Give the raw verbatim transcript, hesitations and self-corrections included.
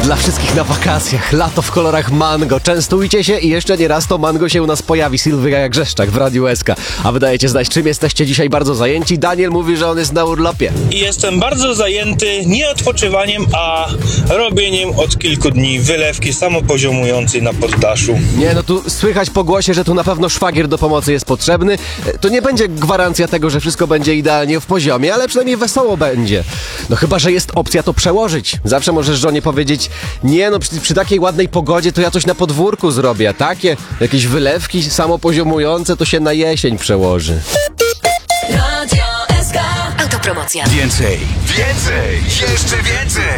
Dla wszystkich na wakacjach, lato w kolorach mango. Częstujcie się i jeszcze nie raz to mango się u nas pojawi. Sylwia Grzeszczak w Radiu S K. A wy dajecie znać, czym jesteście dzisiaj bardzo zajęci. Daniel mówi, że on jest na urlopie. I jestem bardzo zajęty nie odpoczywaniem, a robieniem od kilku dni wylewki samopoziomującej na poddaszu. Nie, no tu słychać po głosie, że tu na pewno szwagier do pomocy jest potrzebny. To nie będzie gwarancja tego, że wszystko będzie idealnie w poziomie, ale przynajmniej wesoło będzie. No chyba, że jest opcja to przełożyć. Zawsze możesz żonie powiedzieć, nie no, przy, przy takiej ładnej pogodzie to ja coś na podwórku zrobię, a takie jakieś wylewki samopoziomujące to się na jesień przełoży. Radio S K. Autopromocja. Więcej, więcej, jeszcze więcej.